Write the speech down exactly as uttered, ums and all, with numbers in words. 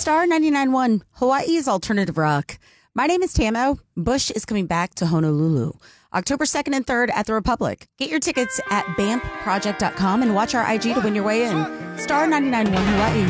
Star ninety-nine point one, Hawaii's alternative rock. My name is Tamo. Bush is coming back to Honolulu October second and third at the Republic. Get your tickets at bamp project dot com and watch our I G to win your way in. Star ninety-nine point one Hawaii.